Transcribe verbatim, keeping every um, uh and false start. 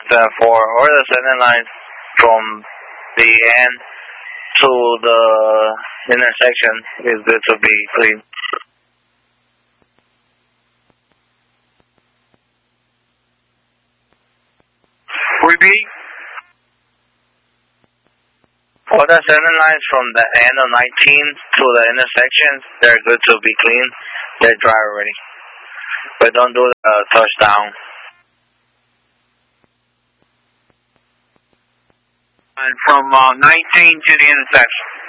uh, for all the center lines from the end to the intersection is good to be clean. Repeat. All the center lines from the end of nineteen to the intersections, they're good to be clean. They're dry already. But don't do the uh, touchdown. And from uh, nineteen to the intersection.